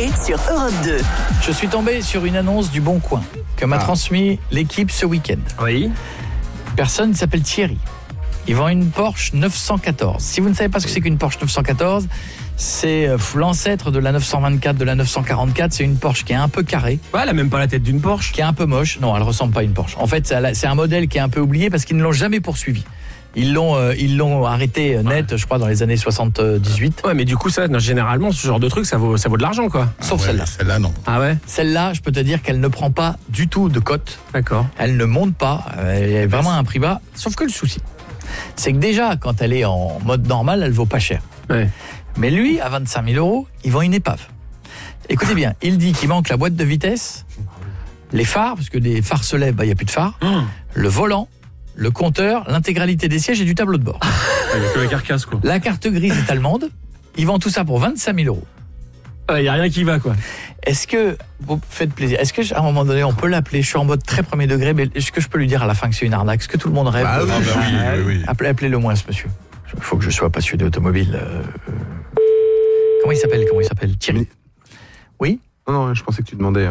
sur Europe 2. Je suis tombé sur une annonce du Bon Coin que m'a transmis l'équipe ce week-end. Oui. Personne s'appelle Thierry. Il vend une Porsche 914. Si vous ne savez pas ce que c'est qu'une Porsche 914, c'est l'ancêtre de la 924, de la 944. C'est une Porsche qui est un peu carrée. Ouais, elle a même pas la tête d'une Porsche. Qui est un peu moche. Non, elle ressemble pas à une Porsche. En fait, c'est un modèle qui est un peu oublié parce qu'ils ne l'ont jamais poursuivi. Ils l'ont arrêté net, je crois, dans les années 78. Ouais, mais du coup, ça, généralement, ce genre de truc, ça vaut de l'argent, quoi. Sauf celle-là. Celle-là, non. Ah ouais. Celle-là, je peux te dire qu'elle ne prend pas du tout de cote. D'accord. Elle ne monte pas. Elle est vraiment à un prix bas. Sauf que le souci, c'est que déjà, quand elle est en mode normal, elle vaut pas cher. Ouais. Mais lui, à 25 000 €, il vend une épave. Écoutez bien, il dit qu'il manque la boîte de vitesse, les phares, parce que des phares se lèvent, il n'y a plus de phares, le volant, le compteur, l'intégralité des sièges et du tableau de bord. Il n'y a que la carcasse, quoi. La carte grise est allemande. Il vend tout ça pour 25 000 €. Il n'y a rien qui va, quoi. Est-ce que vous faites plaisir? Est-ce que à un moment donné, on peut l'appeler? Je suis en mode très premier degré, mais est-ce que je peux lui dire à la fin que c'est une arnaque? Est-ce que tout le monde rêve? Oui. Appelez-le moins, ce monsieur. Il faut que je sois passionné automobile. Comment il s'appelle? Thierry. Oui? Non, je pensais que tu demandais.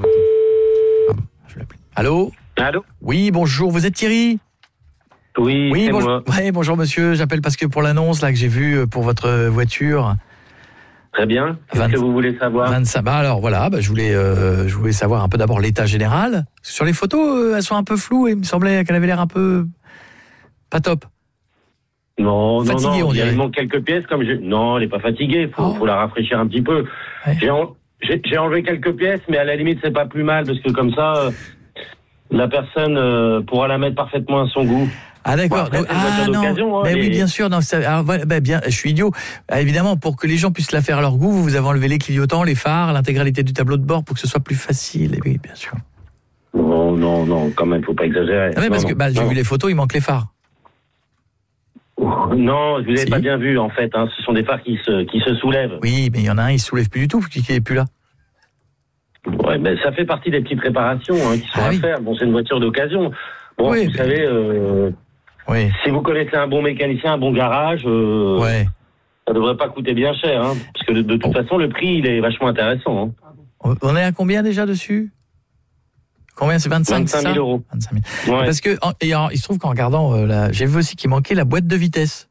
Je vais l'appeler. Allô? Allô? Oui, bonjour. Vous êtes Thierry? Oui, c'est bonjour. moi. Ouais, bonjour monsieur. J'appelle parce que pour l'annonce là que j'ai vue pour votre voiture. Très bien. Qu'est-ce que vous voulez savoir? 25. Alors voilà, je voulais savoir un peu d'abord l'état général. Sur les photos, elles sont un peu floues et il me semblait qu'elle avait l'air un peu pas top. Non, fatiguée, on dirait. Il manque quelques pièces Non, elle n'est pas fatiguée, faut la rafraîchir un petit peu. Ouais. J'ai enlevé quelques pièces, mais à la limite, c'est pas plus mal, parce que comme ça, la personne pourra la mettre parfaitement à son goût. Ah d'accord. Bon, après, non. Mais oui, bien sûr. Non, bien. Je suis idiot. Évidemment, pour que les gens puissent la faire à leur goût, vous avez enlevé les clignotants, les phares, l'intégralité du tableau de bord pour que ce soit plus facile. Et oui, bien sûr. Non, quand même, faut pas exagérer. Ah, mais parce que j'ai vu les photos, il manque les phares. Non, je vous avais pas bien vu en fait. Ce sont des phares qui se soulèvent. Oui, mais il y en a un, il se soulève plus du tout, qui est plus là. Ouais, mais ça fait partie des petites réparations qui sont à faire. Bon, c'est une voiture d'occasion. Bon, oui, vous savez, oui. Si vous connaissez un bon mécanicien, un bon garage, ça devrait pas coûter bien cher, parce que de toute façon, le prix, il est vachement intéressant. On est à combien déjà dessus? Combien? C'est 25 000 €. 25 000. Ouais. Parce que il se trouve qu'en regardant, j'ai vu aussi qu'il manquait la boîte de vitesse.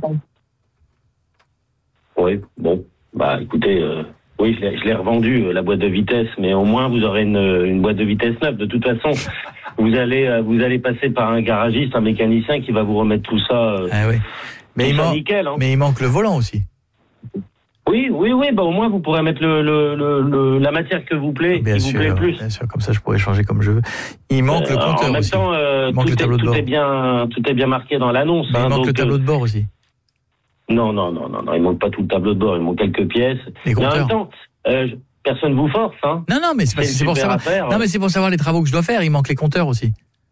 Oui, bon, écoutez, oui, je l'ai revendu la boîte de vitesse, mais au moins vous aurez une boîte de vitesse neuve. De toute façon, vous allez passer par un garagiste, un mécanicien qui va vous remettre tout ça. Oui. Mais nickel. Mais il manque le volant aussi. Oui, au moins vous pourrez mettre la matière qui vous plaît le plus. Bien sûr, comme ça je pourrais changer comme je veux. Il manque le compteur aussi. En même temps, tout est bien marqué dans l'annonce. Mais il manque le tableau de bord aussi. Non, il manque pas tout le tableau de bord, il manque quelques pièces. Les compteurs. Mais en même temps, personne vous force. Non, mais c'est pour savoir. Non, mais c'est pour savoir les travaux que je dois faire. Il manque les compteurs aussi.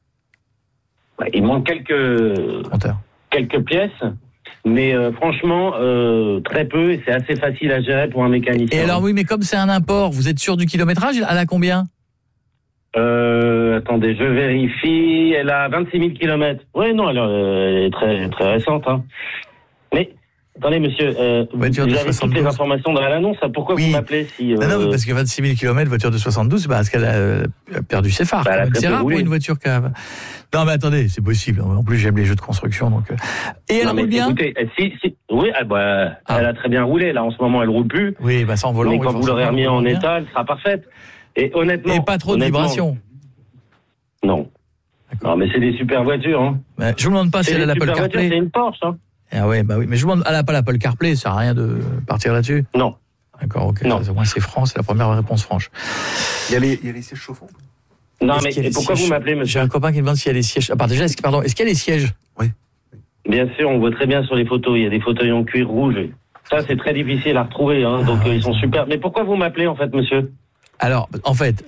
Il manque quelques pièces. Mais franchement, très peu, et c'est assez facile à gérer pour un mécanicien. Et alors oui, mais comme c'est un import, vous êtes sûr du kilométrage? Elle a combien? Attendez, je vérifie. Elle a 26 000 km. Oui, non, elle est très, très récente. Mais, attendez, monsieur, vous avez toutes les informations dans l'annonce. Pourquoi vous m'appelez si... Non, parce que 26 000 km, voiture de 72, parce qu'elle a perdu ses phares. C'est rare pour une voiture qui a... Non, mais attendez, c'est possible. En plus, j'aime les jeux de construction. Donc... Et elle roule bien? Écoutez, oui, elle a très bien roulé. Là, en ce moment, elle roule plus. Oui, sans volant. Mais quand vous l'aurez remis en état, elle sera parfaite. Et honnêtement... Et pas trop de vibrations? Non. Non, mais c'est des super voitures. Je vous demande pas si elle a l'Apple CarPlay. C'est une Porsche. Ah oui, mais je vous demande, elle n'a pas l'Apple CarPlay, ça sert à rien de partir là-dessus? Non. D'accord, ok. Au moins c'est franc, c'est la première réponse franche. Il y a les sièges chauffants? Non, mais pourquoi vous m'appelez, monsieur? J'ai un copain qui me demande s'il y a les sièges. Déjà, est-ce qu'il y a les sièges? Oui. Bien sûr, on voit très bien sur les photos, il y a des fauteuils en cuir rouge. Ça, c'est très difficile à retrouver, donc ils sont super. Mais pourquoi vous m'appelez, en fait, monsieur? Alors, en fait...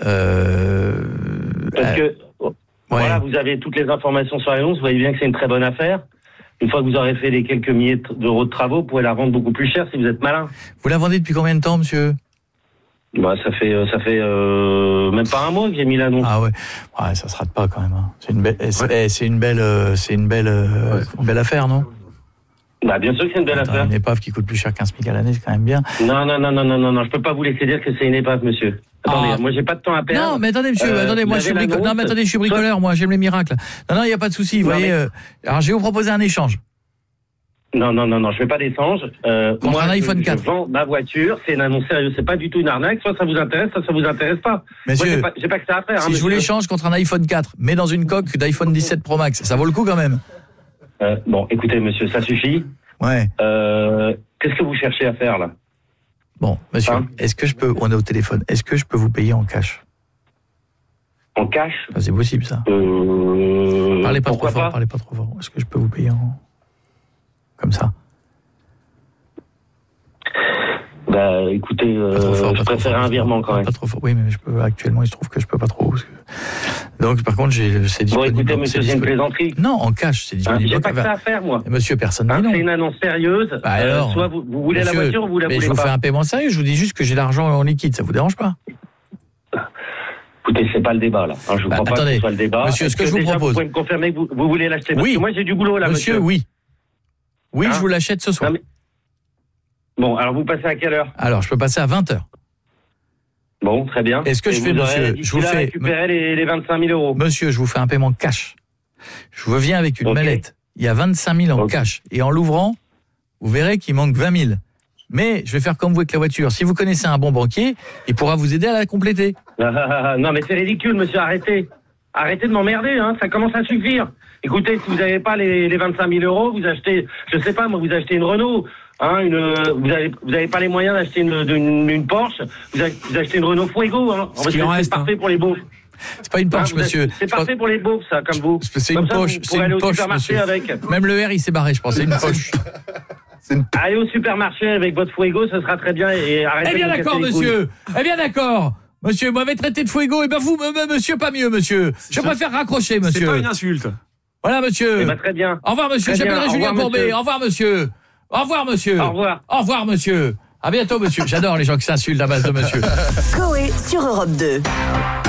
Parce que, voilà, vous avez toutes les informations sur l'annonce, vous voyez bien que c'est une très bonne affaire. Une fois que vous aurez fait les quelques milliers d'euros de travaux, vous pouvez la vendre beaucoup plus cher si vous êtes malin. Vous la vendez depuis combien de temps, monsieur? Ça fait même pas un mois que j'ai mis l'annonce. Ah ouais, ça se rate pas quand même. C'est une belle, belle affaire, non? Bah, bien sûr que c'est une belle Attends, affaire. une épave qui coûte plus cher qu'un SMIC à l'année, c'est quand même bien. Non, je peux pas vous laisser dire que c'est une épave, monsieur. Attendez, moi j'ai pas de temps à perdre. Non, mais attendez, monsieur, attendez, moi je suis bricoleur. Non, mais attendez, je suis bricoleur, moi, j'aime les miracles. Non, il n'y a pas de souci, vous voyez. Alors, je vais vous proposer un échange. Non, je fais pas d'échange. Contre un iPhone 4. Je vends ma voiture, c'est une annonce sérieuse, c'est pas du tout une arnaque. Soit ça vous intéresse, soit ça vous intéresse pas. Monsieur, moi, j'ai pas que ça à faire. Si je vous l'échange contre un iPhone 4, mais dans une coque d'iPhone 17 Pro Max, ça vaut le coup quand même. Bon, écoutez, monsieur, ça suffit. Ouais. Qu'est-ce que vous cherchez à faire, là? Bon, monsieur, est-ce que je peux, on est au téléphone, est-ce que je peux vous payer en cash? En cash? C'est possible, ça. Parlez pas trop fort, Est-ce que je peux vous payer comme ça? Bah, écoutez, je préfère un virement quand même. Pas trop fort. Oui, mais actuellement, il se trouve que je peux pas trop. Donc, par contre, c'est disponible. Bon, écoutez, monsieur, c'est une plaisanterie. Non, en cash, c'est disponible. J'ai pas que ça à faire, moi. Monsieur, personne dit non. C'est une annonce sérieuse. Bah alors, soit vous voulez monsieur, la voiture ou vous la voulez pas. Mais je vous fais un paiement sérieux. Je vous dis juste que j'ai l'argent en liquide. Ça vous dérange pas? Écoutez, c'est pas le débat, là. Je vous crois pas que ce soit le débat. Monsieur, ce que je vous propose. Vous pouvez me confirmer que vous voulez l'acheter? Oui. Parce que moi, j'ai du boulot, là, monsieur. Oui. Oui, je vous l'achète ce soir. Bon, alors vous passez à quelle heure? Alors, je peux passer à 20h. Bon, très bien. Est-ce que je fais, monsieur, je vous fais récupérer les 25 000 euros. Monsieur, je vous fais un paiement cash. Je reviens avec une mallette. Il y a 25 000 en cash. Et en l'ouvrant, vous verrez qu'il manque 20 000. Mais je vais faire comme vous avec la voiture. Si vous connaissez un bon banquier, il pourra vous aider à la compléter. Non, mais c'est ridicule, monsieur, arrêtez. Arrêtez de m'emmerder, ça commence à suffire. Écoutez, si vous n'avez pas les 25 000 euros, vous achetez, je sais pas, moi, vous achetez une Renault. Vous avez pas les moyens d'acheter une Porsche, vous achetez une Renault Fuego, c'est parfait pour les beaufs. C'est pas une Porsche, monsieur. C'est parfait pour les beaufs, ça, comme vous. C'est une Porsche, c'est une Porsche, monsieur. Avec. Même le R, il s'est barré, je pense. C'est une Porsche. Allez au supermarché avec votre Fuego, ça sera très bien. Et arrêtez. Eh bien d'accord, monsieur. Eh bien d'accord. Monsieur, vous m'avez traité de Fuego, et ben vous, monsieur, pas mieux, monsieur. Je préfère raccrocher, monsieur. C'est pas une insulte. Voilà, monsieur. Eh ben, très bien. Au revoir, monsieur. J'appellerai Julien Courbet. Au revoir, monsieur. Au revoir, monsieur. Au revoir. Au revoir, monsieur. À bientôt, monsieur. J'adore les gens qui s'insultent à base de monsieur. Coé sur Europe 2.